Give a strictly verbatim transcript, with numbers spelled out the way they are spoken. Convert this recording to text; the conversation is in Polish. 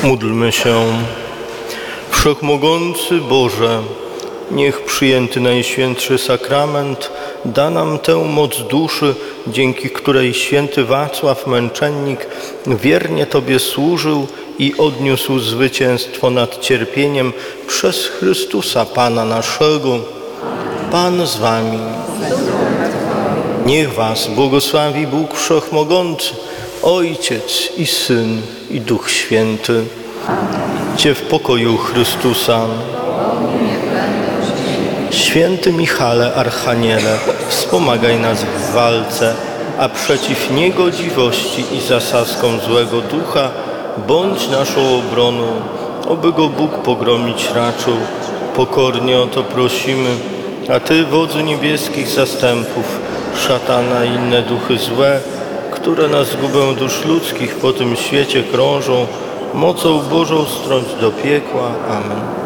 Módlmy się. Wszechmogący Boże, niech przyjęty Najświętszy Sakrament da nam tę moc duszy, dzięki której święty Wacław Męczennik wiernie Tobie służył i odniósł zwycięstwo nad cierpieniem przez Chrystusa Pana naszego. Pan z Wami. Niech Was błogosławi Bóg Wszechmogący, Ojciec i Syn i Duch Święty. Idźcie w pokoju Chrystusa. Święty Michale, Archaniele, wspomagaj nas w walce, a przeciw niegodziwości i zasadzkom złego ducha bądź naszą obroną, oby go Bóg pogromić raczył. Pokornie o to prosimy, a Ty, wodzu niebieskich zastępów, szatana i inne duchy złe, które na zgubę dusz ludzkich po tym świecie krążą, mocą Bożą strąć do piekła. Amen.